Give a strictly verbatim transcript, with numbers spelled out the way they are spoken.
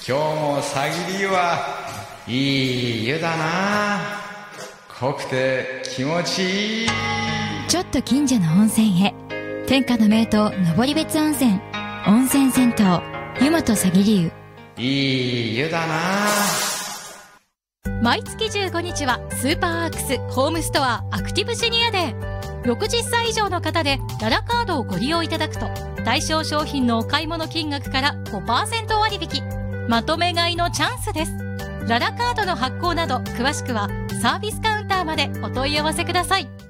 今日もさぎりはいい湯だな。濃くて気持ちいい。 ちょっと近所の温泉へ。天下の名湯登別温泉、温泉銭湯湯本さぎり湯。 いい湯だな。 毎月じゅうごにちはスーパーアークスホームストアアクティブシニアデー。ろくじゅっさい以上の方でララカードをご利用いただくと、対象商品のお買い物金額から ごパーセント 割引、まとめ買いのチャンスです。ララカードの発行など詳しくはサービスカウンターまでお問い合わせください。